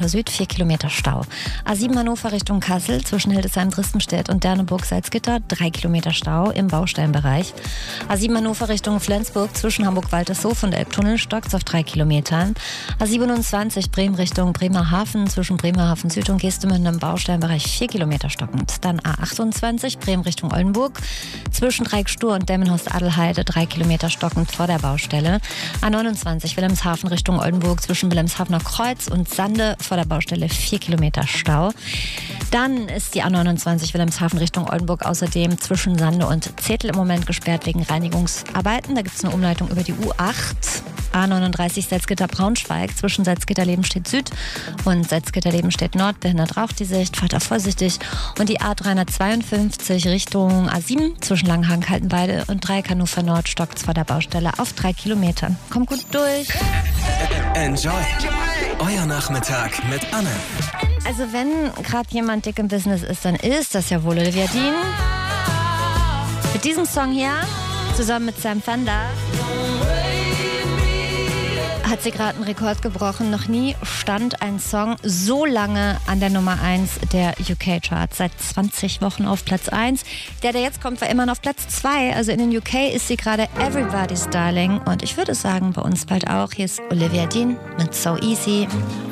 A Süd 4 Kilometer Stau. A7 Hannover Richtung Kassel zwischen Hildesheim, Dristenstedt und Derneburg-Salzgitter 3 Kilometer Stau im Baustellenbereich. A7 Hannover Richtung Flensburg zwischen Hamburg-Waltershof und Elbtunnel stockt's auf 3 Kilometern. A27 Bremen Richtung Bremerhaven zwischen Bremerhaven Süd und Geestemünde im Baustellenbereich 4 Kilometer stockend. Dann A28 Bremen Richtung Oldenburg zwischen Dreieckstur und Demmenhorst-Adelheide 3 Kilometer stockend vor der Baustelle. A29 Wilhelmshaven Richtung Oldenburg zwischen Wilhelmshavener Kreuz und Sande vor der Baustelle 4 Kilometer Stau. Dann ist die A29 Wilhelmshaven Richtung Oldenburg außerdem zwischen Sande und Zetel im Moment gesperrt wegen Reinigungsarbeiten. Da gibt es eine Umleitung über die U8. A39 Salzgitter-Braunschweig zwischen Salzgitter-Lebenstedt Süd und Salzgitter-Lebenstedt Nord behindert auch die Sicht. Fahrt da vorsichtig. Und die A352 Richtung A7 zwischen Langenhagen-Kaltenweide und Dreieck Hannover Nord stockt's vor der Baustelle auf 3 Kilometern. Kommt gut durch. Enjoy. Euer Nachmittag mit Anne. Also wenn gerade jemand dick im Business ist, dann ist das ja wohl Olivia Dean. Mit diesem Song hier, zusammen mit Sam Fender, hat sie gerade einen Rekord gebrochen. Noch nie stand ein Song so lange an der Nummer 1 der UK-Charts. Seit 20 Wochen auf Platz 1. Der jetzt kommt, war immer noch auf Platz 2. Also in den UK ist sie gerade Everybody's Darling. Und ich würde sagen, bei uns bald auch. Hier ist Olivia Dean mit So Easy.